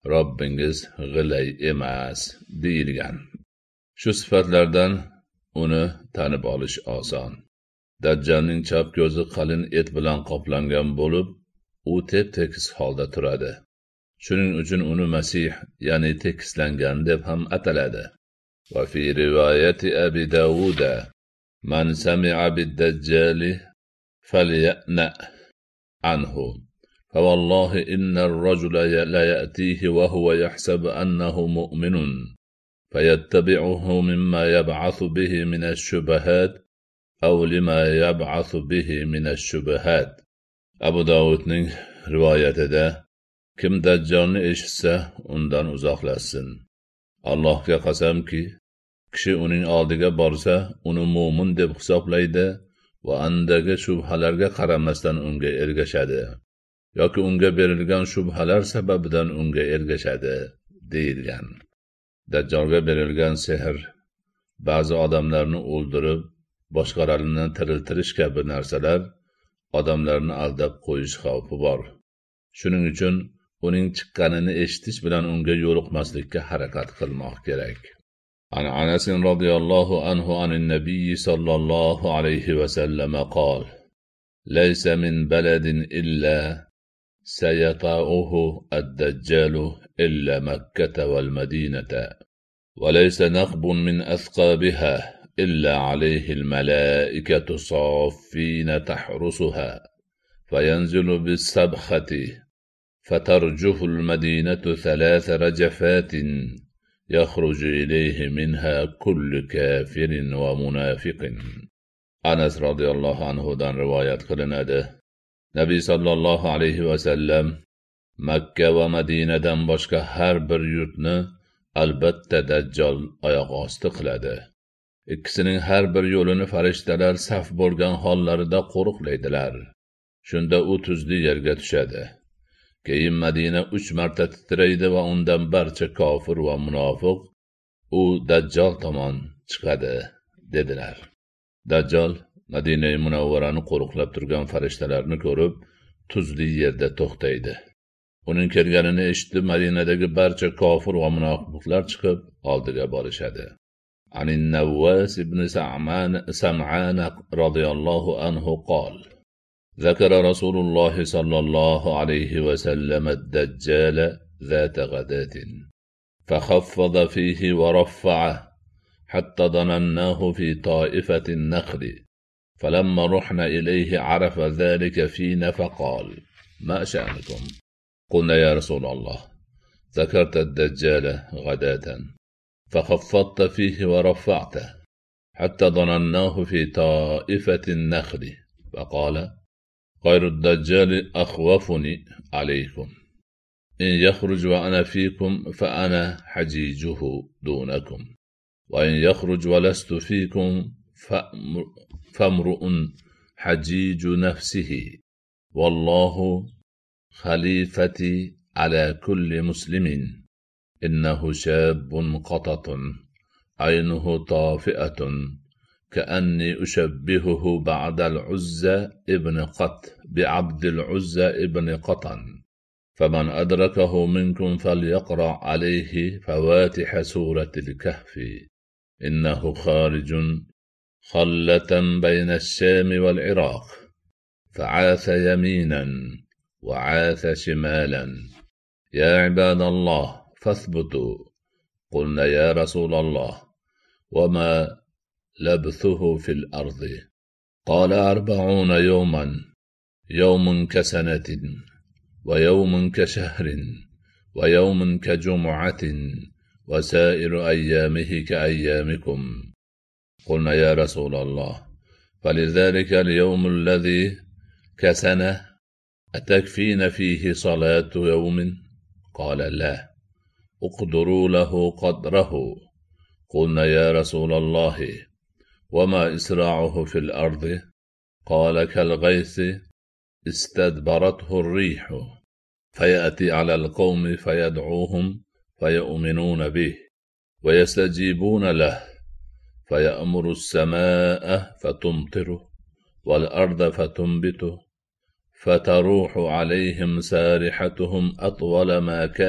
Robbingiz g'ilay emas deyilgan. Shu sifatlardan uni tanib olish oson. Dajjalning chap ko'zi qalin et bilan qoplangan bo'lib, u tep-tekis holda turadi. Shuning uchun uni Masih, ya'ni tekislangan deb ham ataladi. Va fi rivoyati Abi Dawud: "Man sami'a bid-dajjali falya'na anhu. فوالله إن الرجل لا يأتيه وهو يحسب أنه مؤمن فيتبعه مما يبعث به من الشبهات أو لما يبعث به من الشبهات." Abu Davudning rivoyatida: kim dajjolni eshitsa, undan uzoqlashsin. Allohga qasamki, kishi uning oldiga borsa, uni mo'min deb hisoblaydi va andagi shubhalarga qaramasdan unga ergashadi, yoki unga berilgan shubhalar sababidan unga ergashadi deyilgan. Dajjolga berilgan sehr ba'zi odamlarni o'ldirib, boshqalarini tiriltirish kabi narsalar odamlarni aldab qo'yish xavfi bor. Shuning uchun uning chiqqanini eshitish bilan unga yo'liqmaslikka harakat qilmoq kerak. An Anas radhiyallohu anhu anin nabiy sallallohu alayhi va sallam qol: "Laysa min baladin illa sayata'uhu ad-dajjalu illa Makkah wal Madinata, wa laysa naqbun min athqabiha إلا عليه الملائكة صافين تحرسها فينزل بالسبخة فترجف المدينة 3 رجفات يخرج إليه منها كل كافر ومنافق." Anas radhiyallohu anhudan rivoyat qilinadi. Nabiy sallallohu alayhi va sallam Makka va Madinadan boshqa har bir yurtni albatta Dajjal oyoq osti qiladi. Ikkisining har bir yo'lini farishtalar saf bo'lgan hollarida qo'riqlaydilar. Shunda u tuzli yerga tushadi. Keyin Madina 3 marta titraydi va undan barcha kofir va munofiq u Dajjal tomon chiqadi dedilar. Dajjal Madina Munawvarani qo'riqlab turgan farishtalarni ko'rib, tuzli yerda to'xtaydi. Uning kelganini eshitib, Madinadagi barcha kofir va munofiqlar chiqib oldiga borishadi. عن النواس بن سمعان رضي الله عنه قال: ذكر رسول الله صلى الله عليه وسلم الدجال ذات غداة فخفض فيه ورفعه حتى ظنناه في طائفة النخل، فلما رحنا إليه عرف ذلك فينا فقال: ما شأنكم؟ قلنا: يا رسول الله، ذكرت الدجال غداة فخفضت فيه ورفعته حتى ظنناه في طائفة النخل، فقال: غير الدجال أخوفني عليكم، إن يخرج وأنا فيكم فأنا حجيجه دونكم، وإن يخرج ولست فيكم فامرؤ حجيج نفسه، والله خليفتي على كل مسلم، إنه شاب قطط عينه طافئة كأني أشبهه بعبد العزى ابن قطن، فمن أدركه منكم فليقرأ عليه فواتح سورة الكهف، إنه خارج خلة بين الشام والعراق، فعاث يمينا وعاث شمالا. يا عباد الله فاثبتوا. قلنا: يا رسول الله، وما لبثه في الأرض؟ قال: 40 يوما، يوم كسنة، ويوم كشهر، ويوم كجمعة، وسائر أيامه كأيامكم. قلنا: يا رسول الله، فلذلك اليوم الذي كسنة أتكفين فيه صلاة يوم؟ قال: لا، اقدروا له قدره. قلنا: يا رسول الله، وما إسراعه في الأرض؟ قال: كالغيث استدبرته الريح، فيأتي على القوم فيدعوهم فيؤمنون به ويستجيبون له، فيأمر السماء فتمطره والأرض فتنبته، فتروح عليهم سارحتهم أطول ما كان